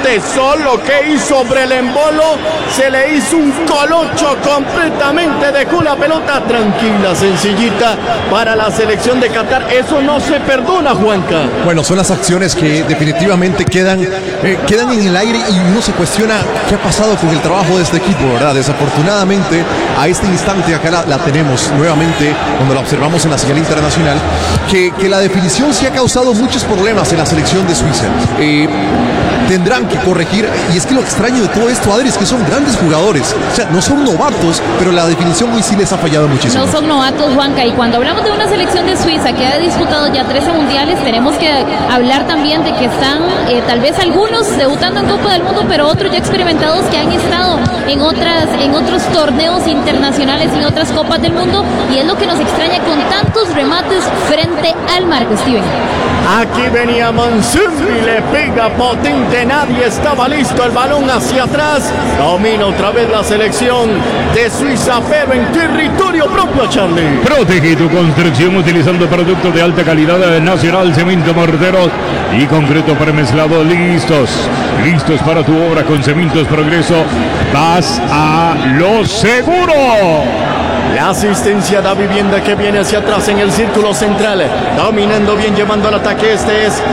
solo que hizo sobre el embolo, se le hizo un colocho completamente, dejó la pelota tranquila, sencillita para la selección de Qatar. Eso no se perdona, Juanca. Bueno, son las acciones que definitivamente quedan en el aire y uno se cuestiona qué ha pasado con el trabajo de este equipo, ¿verdad? Desafortunadamente, a este instante acá la tenemos nuevamente, cuando la observamos en la señal internacional, que la definición sí ha causado muchos problemas en la selección de Suiza. Tendrán que corregir, y es que lo extraño de todo esto, Adri, es que son grandes jugadores, o sea, no son novatos, pero la definición hoy sí les ha fallado muchísimo. No son novatos, Juanca, y cuando hablamos de una selección de Suiza que ha disputado ya 13 mundiales, tenemos que hablar también de que están tal vez algunos debutando en Copa del Mundo, pero otros ya experimentados que han estado en otros torneos internacionales y en otras Copas del Mundo, y es lo que nos extraña con tantos remates frente al marco, Steven. Aquí venía Mansubi, le pega potente, nadie estaba listo, el balón hacia atrás, domina otra vez la selección de Suiza, pero en territorio propio, Charlie. Protege tu construcción utilizando productos de alta calidad nacional, cemento, morteros y concreto premezclado, listos para tu obra con Cementos Progreso, vas a lo seguro. La asistencia da Vivienda que viene hacia atrás en el círculo central, dominando bien, llevando al ataque. Este es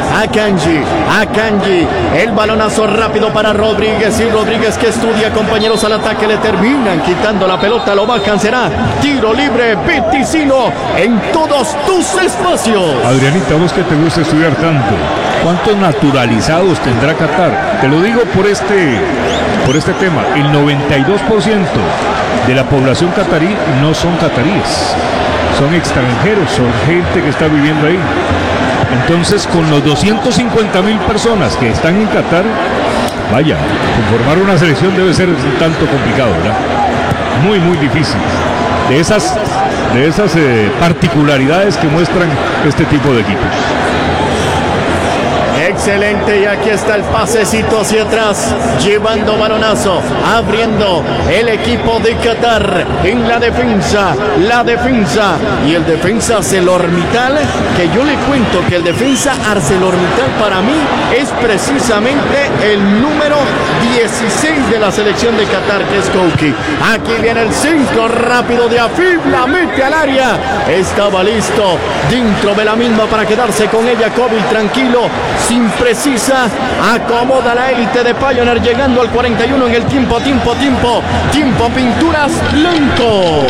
Akanji, el balonazo rápido para Rodríguez, y Rodríguez que estudia, compañeros al ataque, le terminan quitando la pelota, lo bajan, será tiro libre, Viticino en todos tus espacios. Adrianita, vos que te gusta estudiar tanto, ¿cuántos naturalizados tendrá Qatar? Te lo digo por este tema, el 92% de la población catarí no son cataríes, son extranjeros, son gente que está viviendo ahí. Entonces, con los 250,000 personas que están en Qatar, vaya, conformar una selección debe ser un tanto complicado, ¿verdad? Muy, muy difícil. De esas particularidades que muestran este tipo de equipos. Excelente, y aquí está el pasecito hacia atrás, llevando balonazo, abriendo el equipo de Qatar en la defensa, y el defensa ArcelorMittal, que yo le cuento que el defensa ArcelorMittal para mí es precisamente el número 16 de la selección de Qatar, que es Kouki. Aquí viene el centro rápido de Afif, la mete al área, estaba listo dentro de la misma para quedarse con ella, Kobe tranquilo, sin precisa, acomoda la élite de Pioneer, llegando al 41 en el tiempo, Pinturas Blanco.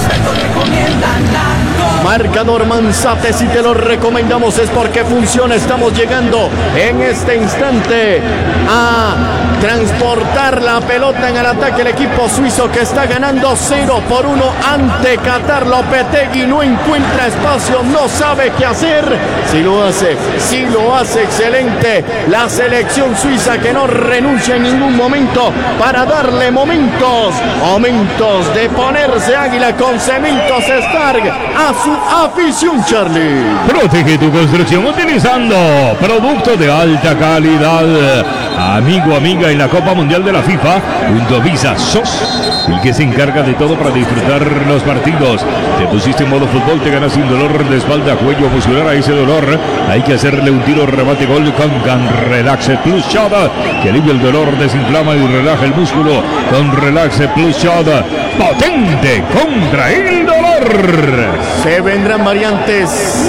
Marcador Manzate, si te lo recomendamos es porque funciona. Estamos llegando en este instante a transportar la pelota en el ataque el equipo suizo, que está ganando 0-1 ante Qatar. Lopetegui no encuentra espacio, no sabe qué hacer. Si lo hace excelente la selección suiza, que no renuncia en ningún momento para darle momentos de ponerse águila con Cementos Stark a su afición, Charlie. Protege tu construcción utilizando productos de alta calidad. Amigo, amiga, en la Copa Mundial de la FIFA, junto a Visa, sos el que se encarga de todo para disfrutar los partidos. Te pusiste en modo fútbol, te ganas sin dolor de espalda, cuello, muscular. A ese dolor hay que hacerle un tiro, remate, gol con Can Relax Plus Shot, que alivia el dolor, desinflama y relaja el músculo con Relax Plus Shot, potente contra el dolor. Se vendrán variantes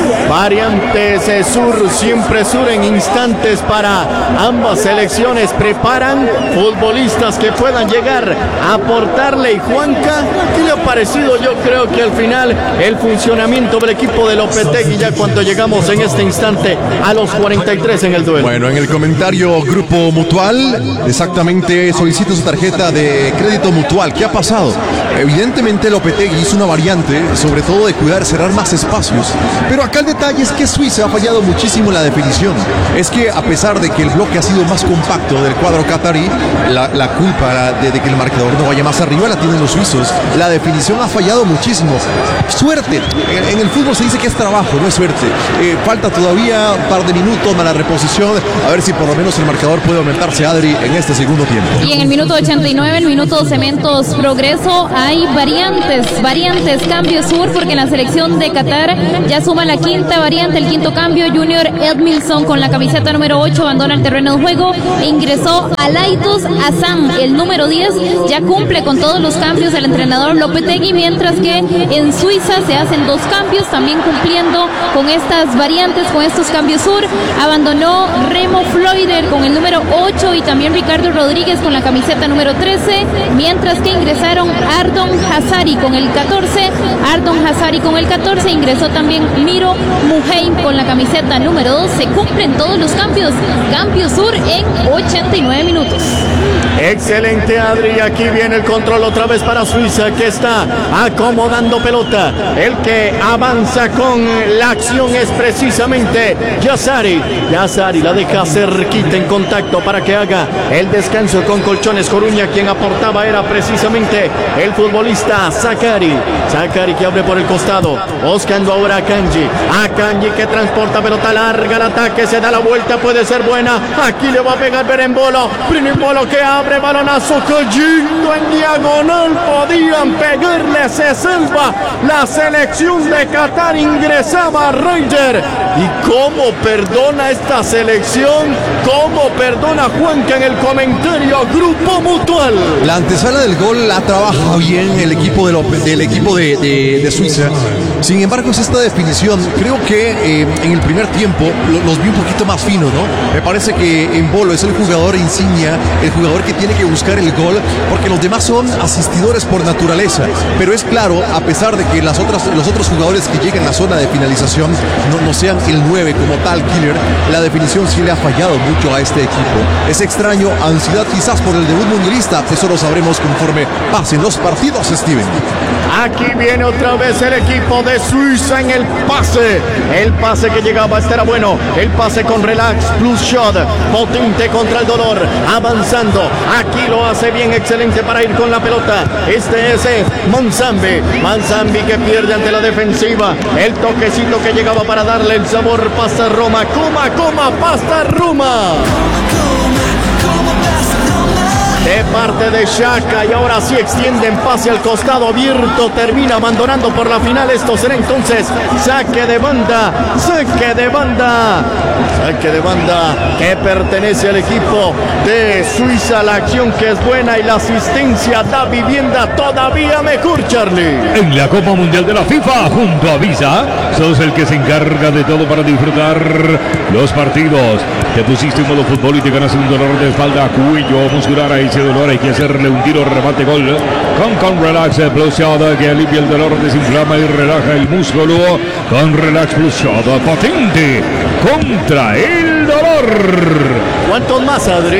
sur, siempre sur, en instantes para ambas selecciones. Preparan futbolistas que puedan llegar a aportarle. Y Juanca, ¿qué le ha parecido? Yo creo que al final el funcionamiento del equipo de Lopetegui, ya cuando llegamos en este instante a los 43 en el duelo. Bueno, en el comentario Grupo Mutual, exactamente, solicito su tarjeta de crédito mutual. ¿Qué ha pasado? Evidentemente Lopetegui hizo una variante, sobre todo de cuidar, cerrar más espacios, pero acá el detalle es que Suiza ha fallado muchísimo en la definición. Es que a pesar de que el bloque ha sido más compacto del cuadro catarí, la culpa de que el marcador no vaya más arriba la tienen los suizos. La definición ha fallado muchísimo. Suerte, en el fútbol se dice que es trabajo, no es suerte. Falta todavía un par de minutos para la reposición, a ver si por lo menos el marcador puede aumentarse, Adri, en este segundo tiempo. Y en el minuto 89, el minuto Cementos Progreso, hay variantes, cambio sur, porque en la selección de Qatar ya suma la quinta variante, el quinto cambio. Junior Edmilson con la camiseta número 8 abandona el terreno de juego e ingresó Alaitos Hassan, el número 10, ya cumple con todos los cambios del entrenador Lopetegui, mientras que en Suiza se hacen 2 cambios, también cumpliendo con estas variantes, con estos cambios sur. Abandonó Remo Fleurer con el número 8 y también Ricardo Rodríguez con la camiseta número 13, mientras que ingresaron Ardon Hazari con el 14. Ardon Hazari con el 14, ingresó también Miro Muheim con la camiseta número 2. Se cumplen todos los cambios. Cambio sur en 89 minutos. Excelente, Adri. Aquí viene el control otra vez para Suiza, que está acomodando pelota. El que avanza con la acción es precisamente Yazari. Yazari la deja cerquita en contacto para que haga el descanso con Colchones Coruña. Quien aportaba era precisamente el futbolista Zakari. Zakari que abre por el costado, buscando ahora a Kanji. A Kanji que transporta pelota larga, el ataque se da la vuelta, puede ser buena. Aquí le va a pegar Berimbolo. Berimbolo que abre, balonazo cayendo en diagonal. Podían pegarle, se salva la selección de Qatar. Ingresaba Reider. ¿Y cómo perdona esta selección? ¿Cómo perdona Juanca en el comentario? Grupo Mutual. La antesala del gol la trabaja bien el equipo de Suiza. Sin embargo, es esta definición. Creo que en el primer tiempo los vi un poquito más finos, ¿no? Me parece que Embolo es el jugador insignia, el jugador que tiene que buscar el gol, porque los demás son asistidores por naturaleza. Pero es claro, a pesar de que los otros jugadores que llegan a la zona de finalización no sean el 9 como tal, Killer, la definición sí le ha fallado mucho a este equipo. Es extraño, ansiedad quizás por el debut mundialista. Eso lo sabremos conforme pasen los partidos, Steven. Aquí viene otra vez el equipo de Suiza en el pase. El pase que llegaba, este era bueno. El pase con Relax Plus Shot, potente contra el dolor, avanzando. Aquí lo hace bien, excelente para ir con la pelota. Este es Manzambi que pierde ante la defensiva. El toquecito que llegaba para darle el sabor. Pasta Roma, coma, Pasta Roma. De parte de Xhaka, y ahora sí extienden pase al costado abierto, termina abandonando por la final. Esto será entonces saque de banda que pertenece al equipo de Suiza. La acción que es buena y la asistencia da vivienda todavía mejor, Charlie. En la Copa Mundial de la FIFA, junto a Visa, sos el que se encarga de todo para disfrutar los partidos. Te pusiste en modo fútbol y te ganas un dolor de espalda, cuello muscular. A ese dolor hay que hacerle un tiro, remate, gol con Relax Plus Shot, que alivia el dolor, desinflama y relaja el músculo. Con Relax Plus Shot, potente contra el dolor. ¿Cuántos más, Adri?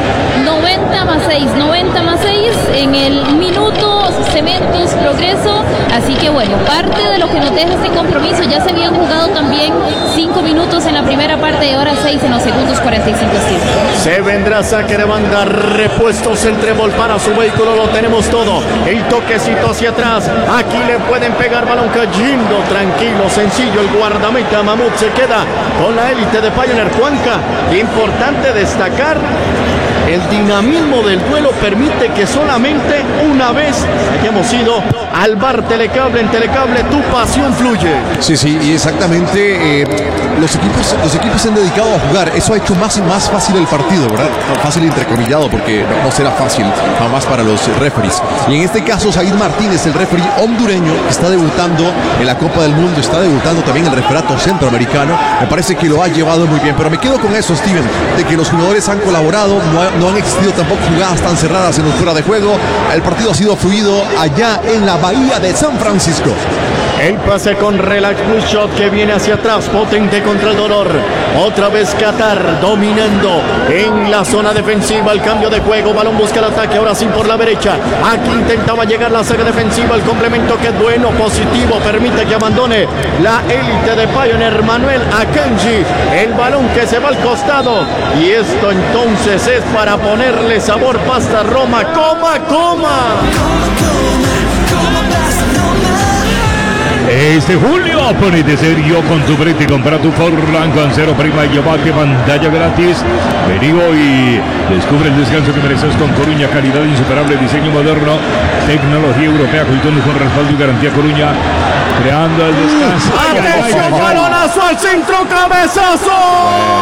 90 más 6 en el minuto. Cementos Progreso, así que bueno, parte de lo que nos deja este compromiso. Ya se habían jugado también 5 minutos en la primera parte y ahora 6 en los segundos 45. Se vendrá saque de banda, repuestos el trébol para su vehículo, lo tenemos todo. El toquecito hacia atrás, aquí le pueden pegar, balón cayendo, tranquilo, sencillo. El guardameta Mamut se queda con la élite de Pioneer. Juanca, importante destacar, el dinamismo del duelo permite que solamente una vez hayamos ido al bar Telecable. En Telecable tu pasión fluye. Sí, y exactamente. Los equipos se han dedicado a jugar. Eso ha hecho más fácil el partido, ¿verdad? Fácil entrecomillado, porque no será fácil jamás para los referees. Y en este caso, Said Martínez, el referee hondureño, que está debutando en la Copa del Mundo, está debutando también en el referato centroamericano. Me parece que lo ha llevado muy bien. Pero me quedo con eso, Steven, de que los jugadores han colaborado. No han existido tampoco jugadas tan cerradas en los fuera de juego. El partido ha sido fluido allá en la Bahía de San Francisco. El pase con Relax Plus Shot que viene hacia atrás, potente contra el dolor. Otra vez Qatar dominando en la zona defensiva. El cambio de juego, balón busca el ataque, ahora sí por la derecha. Aquí intentaba llegar la saga defensiva. El complemento que es bueno, positivo, permite que abandone la élite de Pioneer, Manuel Akanji. El balón que se va al costado. Y esto entonces es para ponerle sabor. Pasta Roma, coma. Este julio ponete serio con tu brete, compra tu Forlan con 0 prima y llévate pantalla gratis. Vení hoy, descubre el descanso que mereces con Coruña, calidad insuperable, diseño moderno, tecnología europea, colchones con respaldo y garantía. Coruña, creando el descanso. ¡Atención, balonazo al centro, cabezazo!